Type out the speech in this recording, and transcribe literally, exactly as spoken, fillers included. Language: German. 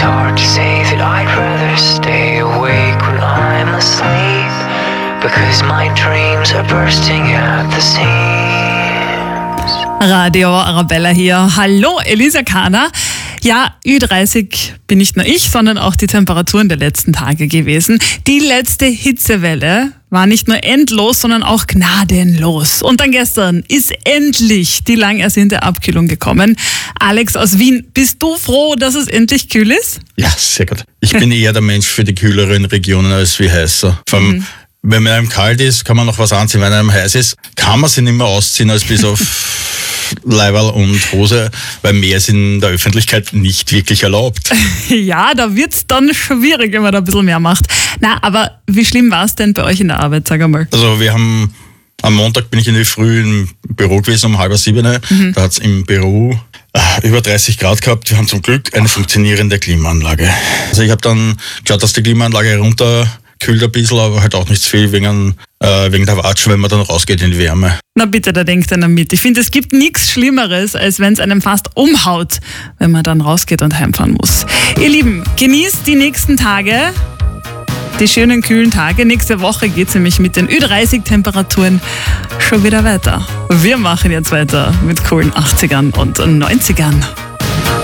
hard to say that I'd rather stay awake when I'm asleep, because my dreams are bursting at the seams. Radio Arabella hier. Hallo, Elisa Kahner. Ja, Ü dreißig bin nicht nur ich, sondern auch die Temperaturen der letzten Tage gewesen. Die letzte Hitzewelle war nicht nur endlos, sondern auch gnadenlos. Und dann gestern ist endlich die lang ersehnte Abkühlung gekommen. Alex aus Wien, bist du froh, dass es endlich kühl ist? Ja, sehr gut. Ich bin eher der Mensch für die kühleren Regionen als wie heißer. Vor allem, mhm. wenn man einem kalt ist, kann man noch was anziehen. Wenn einem heiß ist, kann man sich nicht mehr ausziehen als bis auf Leiberl und Hose, weil mehr ist in der Öffentlichkeit nicht wirklich erlaubt. Ja, da wird's dann schwierig, wenn man da ein bisschen mehr macht. Na, aber wie schlimm war es denn bei euch in der Arbeit, sag einmal? Also wir haben, am Montag bin ich in der Früh im Büro gewesen, um halb sieben. Mhm. Da hat's im Büro über dreißig Grad gehabt. Wir haben zum Glück eine funktionierende Klimaanlage. Also ich habe dann geschaut, dass die Klimaanlage runter kühlt ein bisschen, aber halt auch nicht zu viel wegen, äh, wegen der Watschen, wenn man dann rausgeht in die Wärme. Na bitte, da denkt einer mit. Ich finde, es gibt nichts Schlimmeres, als wenn es einem fast umhaut, wenn man dann rausgeht und heimfahren muss. Ihr Lieben, genießt die nächsten Tage, die schönen kühlen Tage. Nächste Woche geht es nämlich mit den Ü dreißig Temperaturen schon wieder weiter. Wir machen jetzt weiter mit coolen achtzigern und neunzigern.